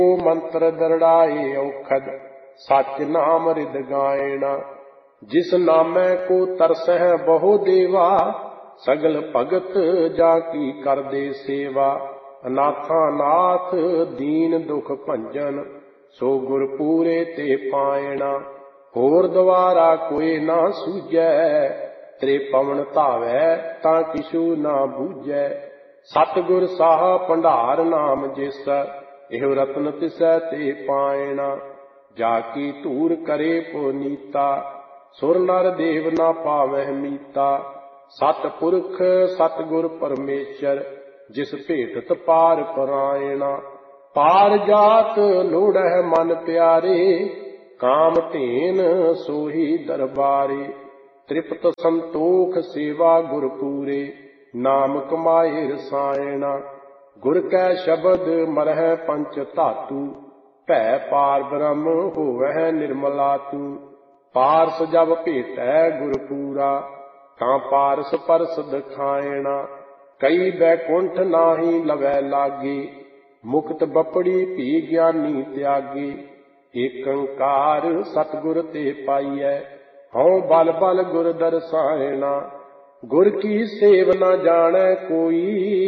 मंत्र दरड़ाए औखद सच नाम रिद गायना। जिस नामै को तरसह बहु देवा सगल भगत जाकी कर दे सेवा। अनाथा नाथ दीन दुख भंजन सो गुर पूरे ते पायना। होर द्वारा कोई ना सूझै तेरे पवन धावै तां किशु ना बूझै। सतगुर साह भंडार नाम जिस एहो रतन तिसै ते पायना। जाकी धूर करे पुनीता सुर नर देव ना पावह मीता। सतपुरख सतगुर परमेश्वर जिस भेटत पार परायणा। पार जात लोड़ह मन प्यारे काम धेन सोही दरबारे। तृप्त संतोख सेवा गुर पूरे नाम कमाए रसायना। गुर कै शब्द मरह पंच धातु भै पार ब्रह्म होवह निर्मला तू। पारस जब भेटै गुर पूरा तां पारस परस दिखायना। कई बैकुंठ नाही लवै लागे मुक्त बपड़ी भी ज्ञानी त्यागे। एक अंकार सतगुर ते पाइयै हਉ बल बल गुर दरसायना। गुर की सेव न जानै कोई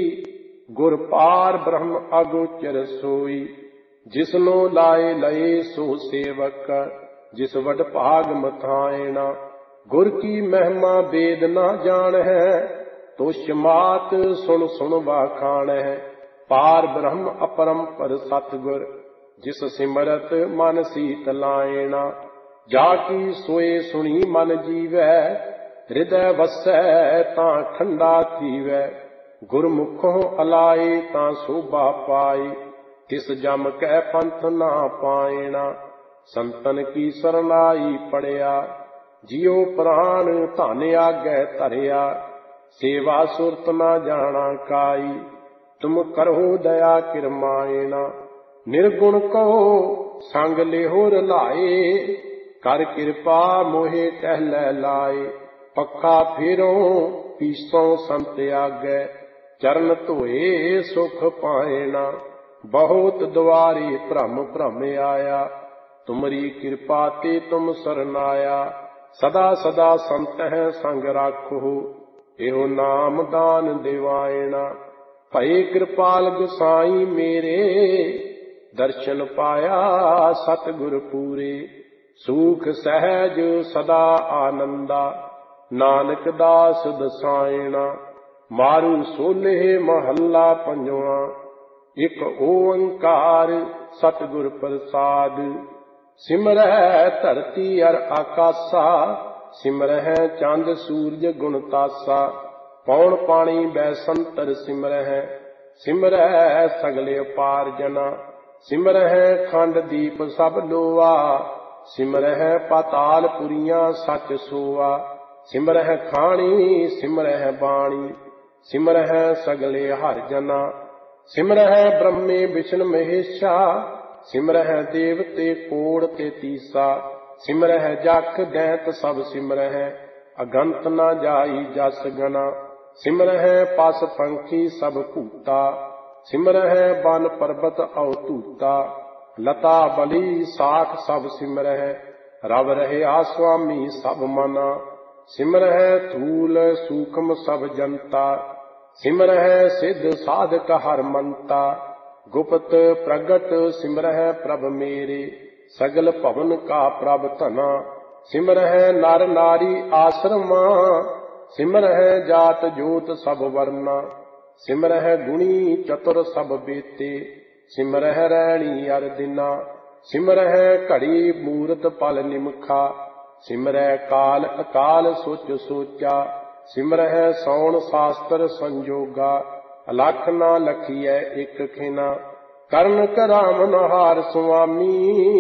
गुर पार ब्रह्म अगोचर सोई। जिसनो लाए लए सो सेवक जिस वड भाग मथायना। गुर की महिमा वेद न जान है तुष मात सुन सुन वाखान है। पार ब्रह्म अपरंपर सतगुर जिस सिमरत मन सीत लायना। जाकी सोए सुनी मन जीवै हृदय वसै तां ठंडा थीवै। गुरमुखों अलाए तां शोभा पाई तिस जम कै पंथ ना पायना। संतन की सरनाई पड़िया जियो प्राण धन आगै धरिया। सेवा सुरत ना जाना काई तुम करो दया किरमायना। निर्गुण कहो संग लेहो रलाए कर कृपा मोहे टहलै लाए। पखा फेरो पीसों संत आगै चरण धोए सुख पायना। बहुत द्वारे भ्रम भ्रम आया तुमरी कृपा ते तुम सरनाया। सदा सदा संत है संग राखो एहो नाम दान दिवायना। भये कृपाल गुसाई मेरे दर्शन पाया सतगुर पूरे। सुख सहज सदा आनंदा नानक दास दसायना। मारू सोले महला पंजवा एक ओंकार सतगुर प्रसाद। सिमरह धरती अर आकाशा सिमरह चंद सूरज गुण तासा। पौन पानी बैसंतर सिमरह सिमरह सगले पार जना। सिमरह खंड दीप सब लोआ सिमरह पाताल पुरियां सच सोआ। सिमरह खाणी सिमरह बाणी सिमरह सगले हर जना। सिमरह ब्रह्मे विष्णु महेशा सिमरह देवते कोड़ ते तीसा। सिमरह जख दैत सब सिमरह अगंत न जाई जस गना। सिमरह पस पंखी सब भूता सिमरह बन पर्वत अवतूता। लता बली साख सब सिमरह रव रहे आस्वामी सब मना। सिमरह थूल सूक्ष्म सब जनता सिमरह सिद्ध साधक हर मंता। गुप्त प्रगट सिमरह प्रभ मेरे सगल भवन का प्रभ तना। सिमरह नर नारी आश्रमा सिमरह जात जोत सब वर्ना। सिमरह गुणी चतुर सब बेते सिमरह रैणी अर दिना। सिमरह घड़ी मूरत पल निमखा सिमरह काल अकाल सोच सोचा। सिमरह सौण शास्त्र संजोगा अलख ना लखीਐ एक खिना। करण करामन हार सुआमी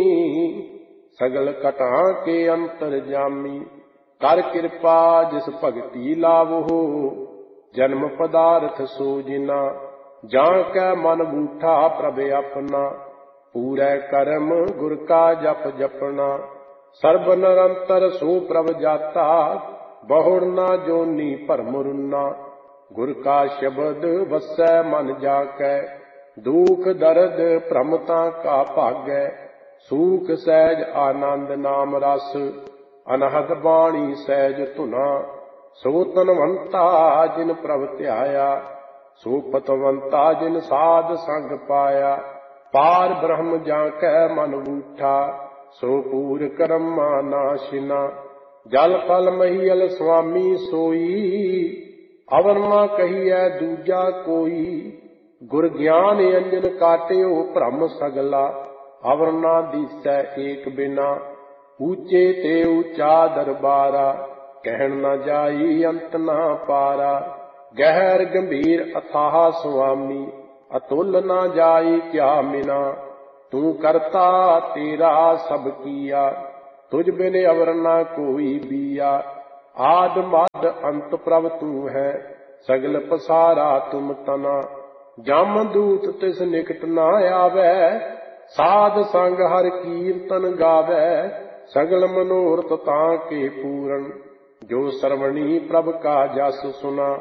सगल कटा के अंतर जामी। कर कृपा जिस भगति लावो जन्म पदार्थ सोजिना। जां कै मन बूठा प्रभ अपना पूरै कर्म गुर का जप जपना। सर्ब निरंतर सो प्रभ जाता बहुड़ ना जोनी भरम रुना। गुर का शब्द वसै मन जाकै दुख दर्द भ्रमता का भागै, सूख सहज आनंद नाम रस, अनहद बाणी सहज धुना, सो तनवंता जिन प्रभ ध्याया, सो पतवंता जिन साध संग पाया, पार ब्रह्म जाकै मन बूठा, सो पूर कर्मा नाशिना, जल फल महियल स्वामी सोई, अवर ना कहिए दूजा कोई, गुर ज्ञान अंजन काटियो भ्रम सगला, अवर ना दिसै एक बिना, ऊंचे ते ऊंचा दरबारा, कहन न जाई अंत ना पारा, गहर गंभीर अथाह स्वामी, अतुल ना जाई क्या मिना, तू करता तेरा सब किया, तुझ बिन अवर ना कोई बिया, आद मद अंत प्रभ तू है, सगल पसारा तुम तना, जम दूत तिस निकट ना आवे, साध संग हर कीर्तन गावे, सगल मनोरथ तां के पूरन, जो सरवणी प्रभ का जस सुना।